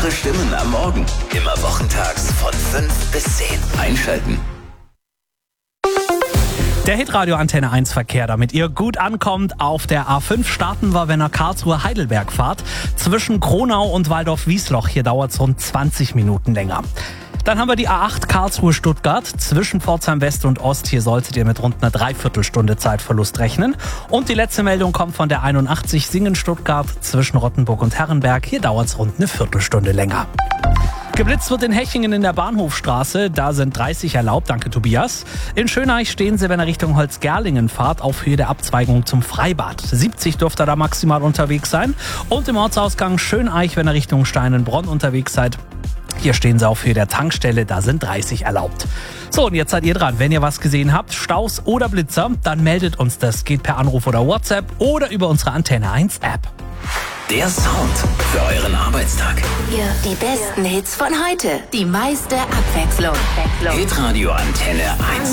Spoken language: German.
Eure Stimmen am Morgen. Immer wochentags von 5 bis 10. Einschalten. Der Hitradio Antenne 1 Verkehr, damit ihr gut ankommt. Auf der A5 starten wir, wenn ihr Karlsruhe-Heidelberg fahrt. Zwischen Kronau und Waldorf-Wiesloch. Hier dauert es rund 20 Minuten länger. Dann haben wir die A8 Karlsruhe-Stuttgart zwischen Pforzheim West und Ost. Hier solltet ihr mit rund einer Dreiviertelstunde Zeitverlust rechnen. Und die letzte Meldung kommt von der 81 Singen-Stuttgart zwischen Rottenburg und Herrenberg. Hier dauert es rund eine Viertelstunde länger. Geblitzt wird in Hechingen in der Bahnhofstraße. Da sind 30 erlaubt, danke Tobias. In Schöneich stehen Sie, wenn ihr Richtung Holzgerlingen fahrt, auf Höhe der Abzweigung zum Freibad. 70 dürft ihr da maximal unterwegs sein. Und im Ortsausgang Schöneich, wenn ihr Richtung Steinenbronn unterwegs seid. Hier stehen Sie auf Höhe der Tankstelle, da sind 30 erlaubt. So, und jetzt seid ihr dran. Wenn ihr was gesehen habt, Staus oder Blitzer, dann meldet uns das. Geht per Anruf oder WhatsApp oder über unsere Antenne 1 App. Der Sound für euren Arbeitstag. Hier die besten Hits von heute. Die meiste Abwechslung. Hitradio Antenne 1.